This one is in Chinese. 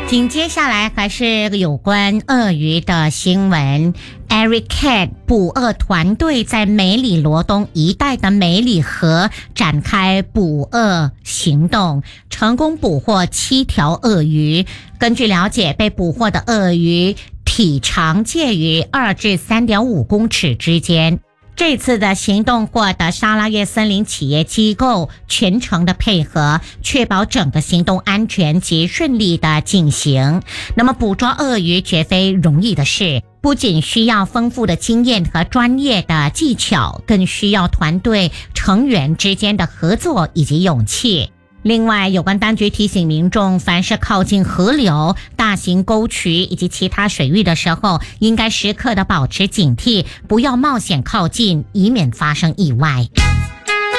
紧接下来还是有关鳄鱼的新闻。Eric Cat 捕鳄团队在梅里罗东一带的梅里河展开捕鳄行动，成功捕获7条鳄鱼。根据了解，被捕获的鳄鱼体长介于2至3.5公尺之间。这次的行动获得沙拉越森林企业机构全程的配合，确保整个行动安全及顺利的进行。那么捕捉鳄鱼绝非容易的事，不仅需要丰富的经验和专业的技巧，更需要团队成员之间的合作以及勇气。另外，有关当局提醒民众，凡是靠近河流、大型沟渠以及其他水域的时候，应该时刻的保持警惕，不要冒险靠近，以免发生意外。